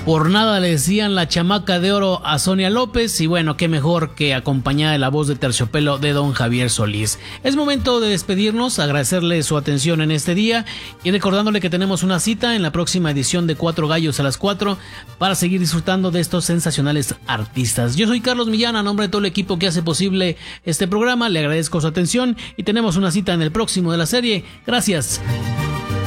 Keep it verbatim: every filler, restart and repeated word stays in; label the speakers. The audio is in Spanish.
Speaker 1: Por nada le decían la chamaca de oro a Sonia López, y bueno, qué mejor que acompañada de la voz de terciopelo de don Javier Solís. Es momento de despedirnos, agradecerle su atención en este día y recordándole que tenemos una cita en la próxima edición de Cuatro Gallos a las cuatro para seguir disfrutando de estos sensacionales artistas. Yo soy Carlos Millán, a nombre de todo el equipo que hace posible este programa, le agradezco su atención y tenemos una cita en el próximo de la serie. Gracias.